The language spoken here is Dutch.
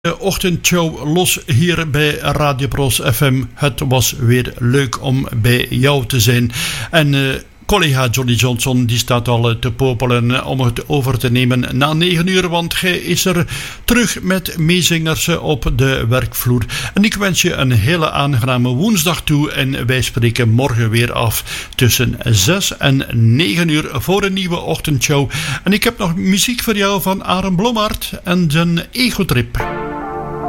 De ochtendshow los hier bij Radio Pros FM. Het was weer leuk om bij jou te zijn. En collega Johnny Johnson die staat al te popelen om het over te nemen na 9 uur, want hij is er terug met meezingers op de werkvloer. En ik wens je een hele aangename woensdag toe en wij spreken morgen weer af tussen 6 en 9 uur voor een nieuwe ochtendshow. En ik heb nog muziek voor jou van Aaron Blommaert en zijn Egotrip.